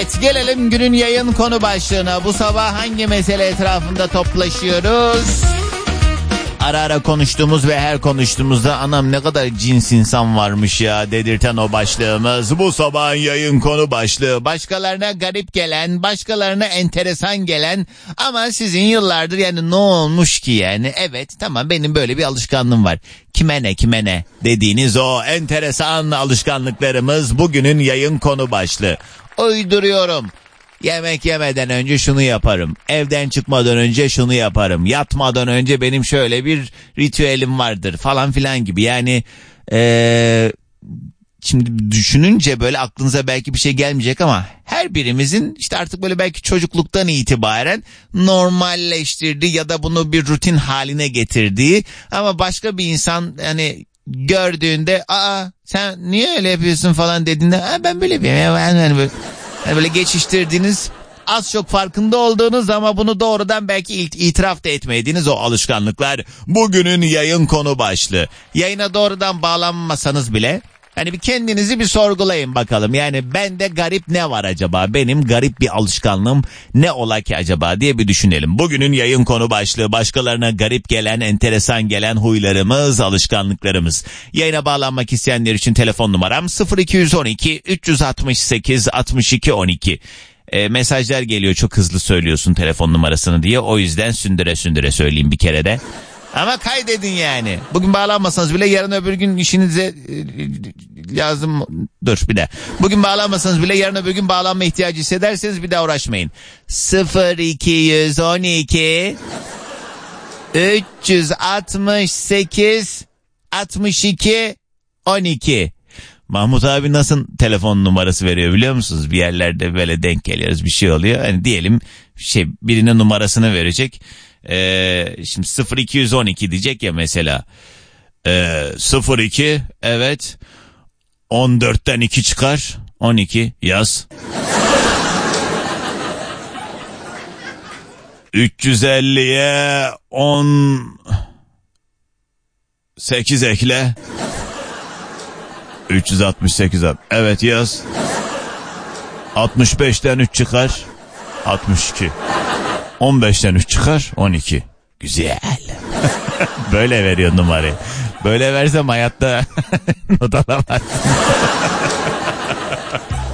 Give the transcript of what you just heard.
Evet, gelelim günün yayın konu başlığına. Bu sabah hangi mesele etrafında toplaşıyoruz? Ara ara konuştuğumuz ve her konuştuğumuzda anam ne kadar cins insan varmış ya dedirten o başlığımız. Bu sabahın yayın konu başlığı. Başkalarına garip gelen, başkalarına enteresan gelen ama sizin yıllardır yani ne olmuş ki yani? Evet, tamam, benim böyle bir alışkanlığım var. Kime ne dediğiniz o enteresan alışkanlıklarımız bugünün yayın konu başlığı. Uyduruyorum. Yemek yemeden önce şunu yaparım. Evden çıkmadan önce şunu yaparım. Yatmadan önce benim şöyle bir ritüelim vardır falan filan gibi. Yani şimdi düşününce böyle aklınıza belki bir şey gelmeyecek ama her birimizin işte artık böyle belki çocukluktan itibaren normalleştirdiği ya da bunu bir rutin haline getirdiği ama başka bir insan hani gördüğünde sen niye öyle yapıyorsun falan dediğinde ben böyle yapıyorum. Yani böyle geçiştirdiğiniz, az çok farkında olduğunuz ama bunu doğrudan belki itiraf da etmediğiniz o alışkanlıklar bugünün yayın konu başlığı. Yayına doğrudan bağlanmasanız bile hani bir kendinizi bir sorgulayın bakalım. Yani bende garip ne var acaba? Benim garip bir alışkanlığım ne ola ki acaba diye bir düşünelim. Bugünün yayın konu başlığı başkalarına garip gelen, enteresan gelen huylarımız, alışkanlıklarımız. Yayına bağlanmak isteyenler için telefon numaram 0212 368 62 12. Mesajlar geliyor, çok hızlı söylüyorsun telefon numarasını diye. O yüzden sündüre söyleyeyim bir kere de. Ama kaydedin yani. Bugün bağlanmasanız bile yarın öbür gün işinize lazım. Dur bir de. Bugün bağlanmasanız bile yarın öbür gün bağlanma ihtiyacı hissederseniz bir daha uğraşmayın. 0212 368 62 12. Mahmut abi nasıl telefon numarası veriyor biliyor musunuz? Bir yerlerde böyle denk geliyoruz, bir şey oluyor. Hani diyelim birine numarasını verecek. Şimdi 0212 diyecek ya mesela. 02 evet 14'ten 2 çıkar 12 yaz. 350'ye 18 ekle. 368 evet yaz. 65'ten 3 çıkar 62. 15'ten 3 çıkar 12. Güzel. Böyle veriyor numarayı. Böyle versem hayatta not alamazsın.